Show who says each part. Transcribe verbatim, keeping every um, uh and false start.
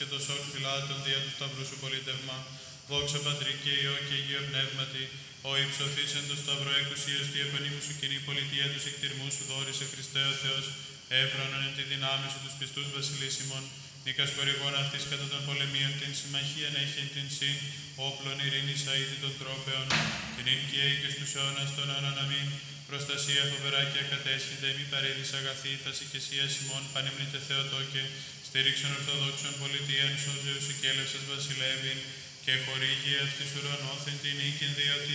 Speaker 1: και το σοκ φυλάτων δια του σταυρού σου πολίτευμα. Δόξα Πατρί και Υιό και Αγίο Πνεύματι, ο υψωθής εν το σταυρό εκουσίως τη επωνύμου σου κοινή πολιτεία τους εκτιρμού σου δόρισε Χριστέ ο Θεός, έφρονον εν τη δυνάμει σου τους πιστούς βασιλίσιμων, νίκας χορηγών αυτής κατά των πολεμίων την συμμαχίαν έχει εν την συν, όπλων ειρήνης αήτη των τρόπεων, την ειν και αί και στους αιώνας των αιώνων αμήν. Προστασία φοβερά και ακατέσχυντα, μη παρήδης αγαθή, τας οικεσίας ημών, πανεμνήτε Θεοτόκε, στήριξον ορθοδόξων πολιτείαν, σώζεως και έλευσας βασιλεύειν, και χορήγει αυτής ουρανόθεν την οίκην διότι